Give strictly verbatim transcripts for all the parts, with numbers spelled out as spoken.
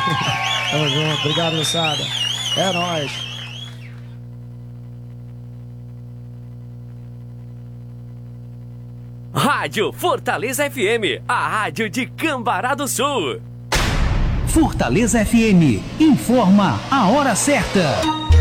Tamo junto, obrigado, moçada. É nóis. Rádio Fortaleza F M, a rádio de Cambará do Sul. Fortaleza F M, informa a hora certa.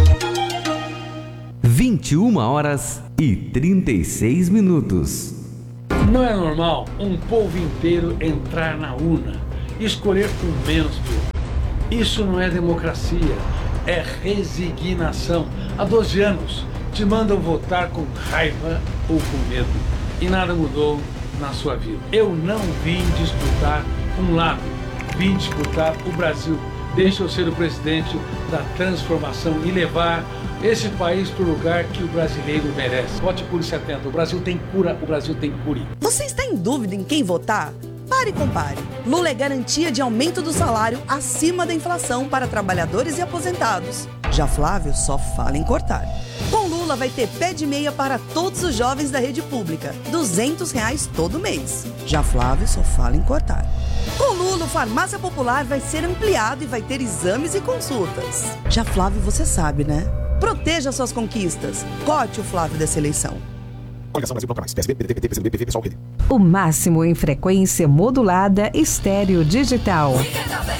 vinte e uma horas e trinta e seis minutos. Não é normal um povo inteiro entrar na urna e escolher o menos pior. Isso não é democracia, é resignação. Há doze anos te mandam votar com raiva ou com medo e nada mudou na sua vida. Eu não vim disputar um lado, vim disputar o Brasil. Deixa eu ser o presidente da transformação e levar esse país para o lugar que o brasileiro merece. Vote Cure setenta. O Brasil tem cura, o Brasil tem cure. Você está em dúvida em quem votar? Pare e compare. Lula é garantia de aumento do salário acima da inflação para trabalhadores e aposentados. Já Flávio só fala em cortar. Com Lula vai ter pé de meia para todos os jovens da rede pública, duzentos reais todo mês. Já Flávio só fala em cortar. Com Lula, o Farmácia Popular vai ser ampliado e vai ter exames e consultas. Já Flávio, você sabe, né? Proteja suas conquistas. Cote o Flávio dessa eleição. Coligação Brasil Plataforma, P S B, P D T, P C do B, P V, Pessoal, P D. O máximo em frequência modulada estéreo digital.